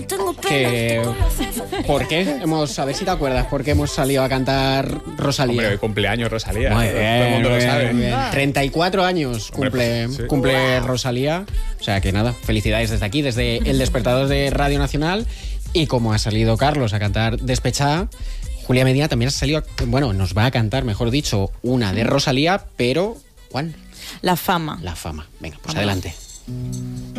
¿Por qué? A ver si te acuerdas, ¿por qué hemos salido a cantar Rosalía? Hombre, hoy cumpleaños Rosalía. Muy bien, todo el mundo lo sabe. muy bien. 34 años cumple, Hombre, sí. cumple Rosalía. O sea que nada, felicidades desde aquí, desde el despertador de Radio Nacional. Y como ha salido Carlos a cantar Despechada, Julia Medina también ha salido, nos va a cantar, mejor dicho, una de Rosalía, pero ¿cuál? La fama. La fama. Venga, pues adelante.